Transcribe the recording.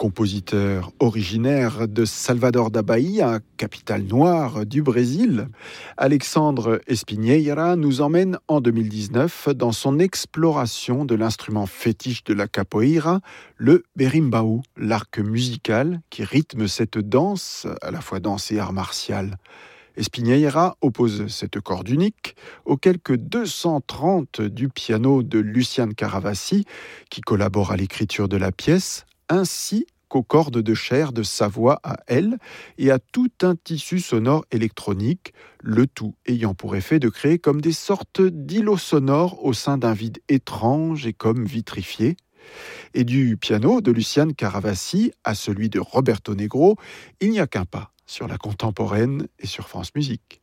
compositeur originaire de Salvador da Bahia, capitale noire du Brésil, Alexandre Espinheira nous emmène en 2019 dans son exploration de l'instrument fétiche de la capoeira, le berimbau, l'arc musical qui rythme cette danse, à la fois danse et art martial. Espinheira oppose cette corde unique aux quelques 230 du piano de Lucian Caravassi, qui collabore à l'écriture de la pièce, ainsi qu'aux cordes de chair de sa voix à elle et à tout un tissu sonore électronique, le tout ayant pour effet de créer comme des sortes d'îlots sonores au sein d'un vide étrange et comme vitrifié. Et du piano de Lucian Caravassi à celui de Roberto Negro, il n'y a qu'un pas sur la contemporaine et sur France Musique.